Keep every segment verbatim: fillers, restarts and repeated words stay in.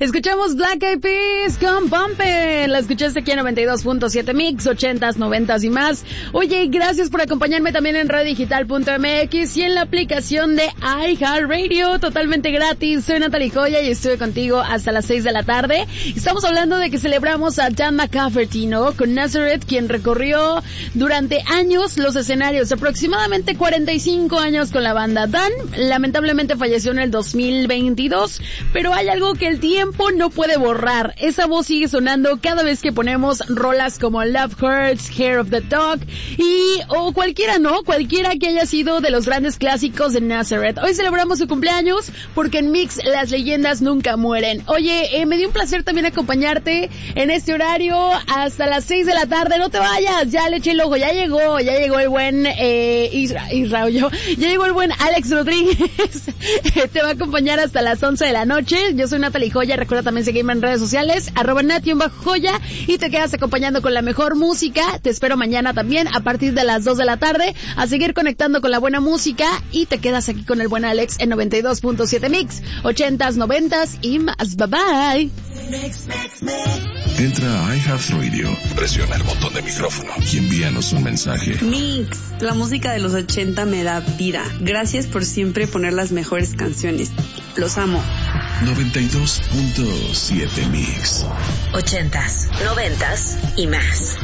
Escuchamos Black Eyed Peas con Bumpin'. La escuchaste aquí en noventa y dos punto siete Mix, ochentas, noventas y más. Oye, gracias por acompañarme también en radio digital punto m x y en la aplicación de iHeartRadio, totalmente gratis. Soy Natalie Joya y estuve contigo hasta las seis de la tarde. Estamos hablando de que celebramos a Dan McCafferty, ¿no? Con Nazareth, quien recorrió durante años los escenarios, aproximadamente cuarenta y cinco años con la banda. Dan lamentablemente falleció en el dos mil veintidós, pero hay algo que el tiempo no puede borrar. Esa voz sigue sonando cada vez que ponemos rolas como Love Hurts, Hair of the Dog y o cualquiera, ¿no? Cualquiera que haya sido de los grandes clásicos de Nazareth. Hoy celebramos su cumpleaños porque en Mix las leyendas nunca mueren. Oye, eh, me dio un placer también acompañarte en este horario hasta las seis de la tarde. No te vayas, ya le eché el ojo, ya llegó, ya llegó el buen eh, Isra, Isra, yo, ya llegó el buen Alex Rodríguez. Te va a acompañar hasta las once de la noche. Yo soy Natalie Joya, recuerda también seguirme en redes sociales, arroba Nati-Joya, y te quedas acompañando con la mejor música. Te espero mañana también a partir de las dos de la tarde a seguir conectando con la buena música y te quedas aquí con el buen Alex en noventa y dos punto siete Mix, ochentas, noventas y más. Bye bye. Entra a iHeartRadio, presiona el botón de micrófono y envíanos un mensaje. Mix, la música de los ochenta me da vida. Gracias por siempre poner las mejores canciones. Los amo. noventa y dos punto siete Mix. Ochentas, noventas y más.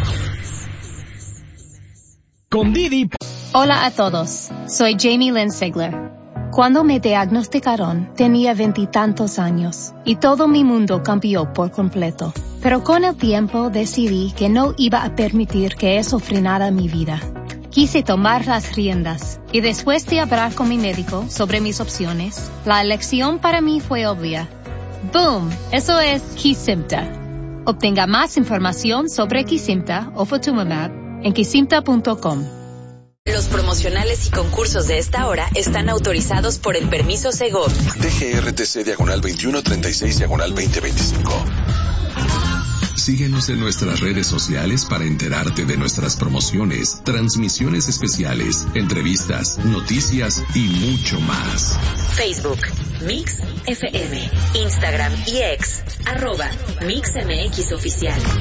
Con Didi. Hola a todos, soy Jamie Lynn Sigler. Cuando me diagnosticaron, tenía veintitantos años y todo mi mundo cambió por completo. Pero con el tiempo decidí que no iba a permitir que eso frenara mi vida. Quise tomar las riendas y después de hablar con mi médico sobre mis opciones, la elección para mí fue obvia. ¡Boom! Eso es Kesimpta. Obtenga más información sobre Kesimpta o Ofatumumab en kesimpta punto com. Los promocionales y concursos de esta hora están autorizados por el permiso Segov. D G R T C diagonal veintiuno treinta y seis diagonal veinte veinticinco. Síguenos en nuestras redes sociales para enterarte de nuestras promociones, transmisiones especiales, entrevistas, noticias y mucho más. Facebook, Mix F M, Instagram y X, arroba Mix M X Oficial.